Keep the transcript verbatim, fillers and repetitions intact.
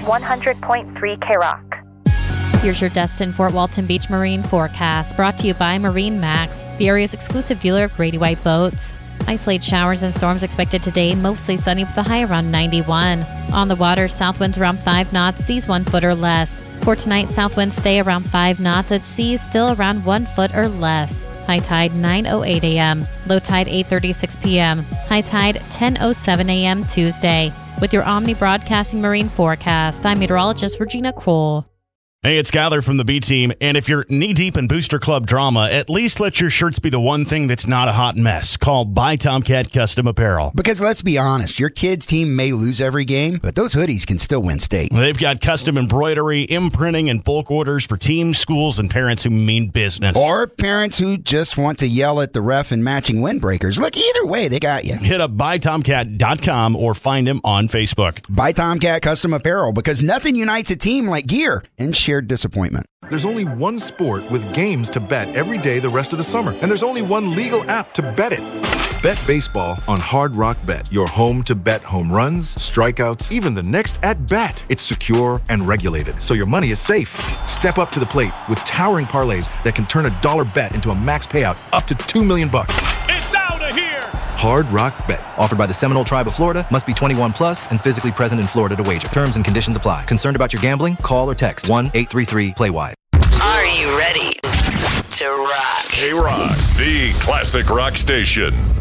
one hundred point three K-Rock. Here's your Destin Fort Walton Beach Marine forecast, brought to you by Marine Max, the area's exclusive dealer of Grady White boats. Isolated showers and storms expected today, mostly sunny with a high around ninety-one. On the water, south winds around five knots, seas one foot or less. For tonight, south winds stay around five knots, at sea still around one foot or less. High tide nine oh eight a.m., low tide eight thirty-six p.m., high tide ten oh seven a.m. Tuesday. With your Omni Broadcasting Marine forecast, I'm meteorologist Regina Kroll. Hey, it's Skyler from the B Team, and if you're knee-deep in Booster Club drama, at least let your shirts be the one thing that's not a hot mess. Call Buy Tomcat Custom Apparel. Because let's be honest, your kid's team may lose every game, but those hoodies can still win state. They've got custom embroidery, imprinting, and bulk orders for teams, schools, and parents who mean business. Or parents who just want to yell at the ref and matching windbreakers. Look, either way, they got you. Hit up buy tomcat dot com or find him on Facebook. Buy Tomcat Custom Apparel, because nothing unites a team like gear and shared disappointment. There's only one sport with games to bet every day the rest of the summer, and there's only one legal app to bet it. Bet baseball on Hard Rock Bet, your home to bet home runs, strikeouts, even the next at-bat. It's secure and regulated, so your money is safe. Step up to the plate with towering parlays that can turn a dollar bet into a max payout up to two million bucks. It's out of here! Hard Rock Bet. Offered by the Seminole Tribe of Florida. Must be twenty-one plus and physically present in Florida to wager. Terms and conditions apply. Concerned about your gambling? Call or text one eight three three play wide. Are you ready to rock? K-Rock, the classic rock station.